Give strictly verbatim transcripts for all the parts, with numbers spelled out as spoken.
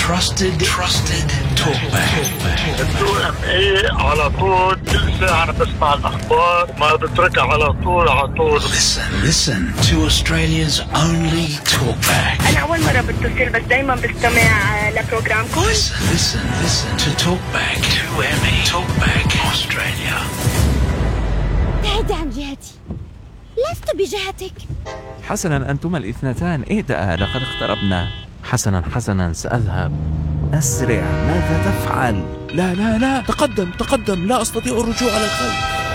trusted trusted talkback. تو ام اي على طول كل ساعة أنا بسمع الأخبار ما بتركها على طول على طول. Listen listen to Australia's only talkback. أنا أول مرة بتصل بس دايما بستمع لبروجرامكم. Listen listen listen to talkback. تو إم إي talkback Australia. ابتعدي عن جهتي، لست بجهتك. حسنا أنتما الاثنتان اهدأ، لقد اقتربنا. حسنا حسنا سأذهب. أسرع، ماذا تفعل؟ لا لا لا، تقدم تقدم، لا أستطيع الرجوع على الخلف.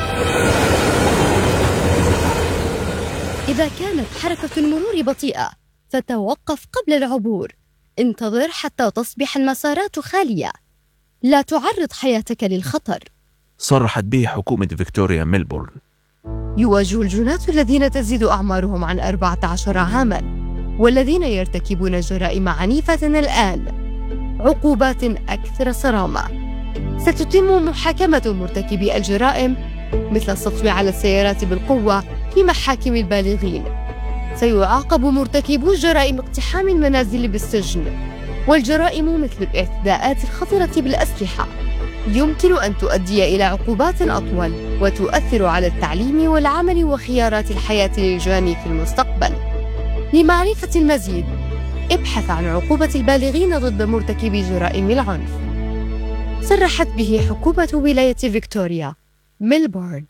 إذا كانت حركة المرور بطيئة فتوقف قبل العبور. انتظر حتى تصبح المسارات خالية. لا تعرض حياتك للخطر. صرحت به حكومة فيكتوريا ميلبورن. يواجه الجناة الذين تزيد أعمارهم عن أربعة عشر عاماً والذين يرتكبون جرائم عنيفة الآن عقوبات أكثر صرامة. ستتم محاكمة مرتكبي الجرائم مثل السطو على السيارات بالقوة في محاكم البالغين. سيعاقب مرتكبو جرائم اقتحام المنازل بالسجن، والجرائم مثل الاعتداءات الخطرة بالأسلحة يمكن أن تؤدي إلى عقوبات أطول وتؤثر على التعليم والعمل وخيارات الحياة للجاني في المستقبل. لمعرفة المزيد ابحث عن عقوبة البالغين ضد مرتكبي جرائم العنف. صرحت به حكومة ولاية فيكتوريا ميلبورن.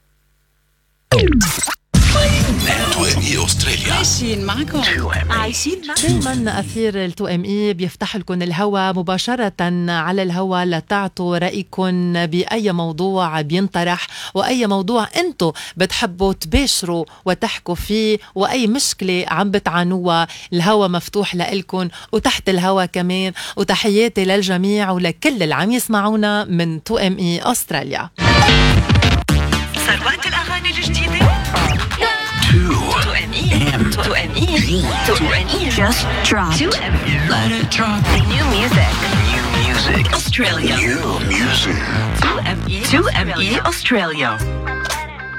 تو إم إي أستراليا عايشين معكم عايشين معكم. دايما أثير التو ام اي بيفتح لكم الهوا مباشرة على الهوا لتعطوا رأيكم بأي موضوع بينطرح، وأي موضوع أنتم بتحبوا تباشروا وتحكوا فيه، وأي مشكلة عم بتعانوها. الهوا مفتوح لإلكم وتحت الهوا كمان. وتحياتي للجميع ولكل اللي عم يسمعونا من تو ام اي أستراليا. صار وقت الأغاني الجديدة. تو إم إي تو إم إي تو إم إي just dropped. تو إم إي Let it drop. new music. New music. Australia. New music. تو إم إي تو إم إي Australia.